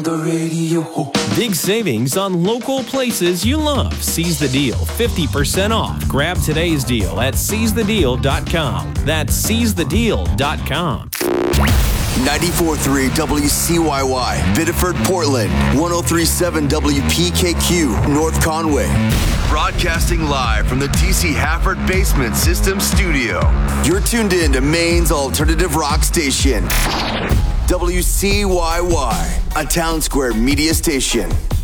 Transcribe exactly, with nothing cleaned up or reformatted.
The radio. Big savings on local places you love. Seize the deal. fifty percent off. Grab today's deal at seize the deal dot com. That's seize the deal dot com. ninety-four point three W C Y Y, Biddeford, Portland. one oh three point seven W P K Q, North Conway. Broadcasting live from the T C Hafford Basement System Studio. You're tuned in to Maine's alternative rock station. W C Y Y, a Town Square media station.